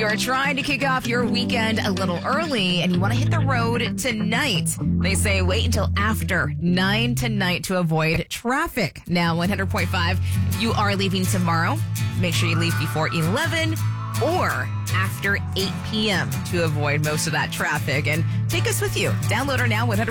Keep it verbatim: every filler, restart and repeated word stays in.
you're trying to kick off your weekend a little early and you want to hit the road tonight, they say wait until after nine tonight to avoid traffic. Now, one hundred point five, if you are leaving tomorrow, make sure you leave before eleven or after eight p.m. to avoid most of that traffic. And take us with you. Download her now, one hundred